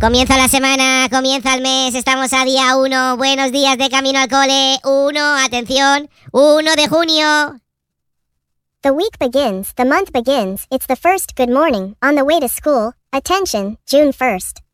Comienza la semana, comienza el mes, estamos a día 1. Buenos días de camino al cole. 1, atención, 1 de junio. The week begins, the month begins, it's the first good morning, on the way to school, attention, June 1st.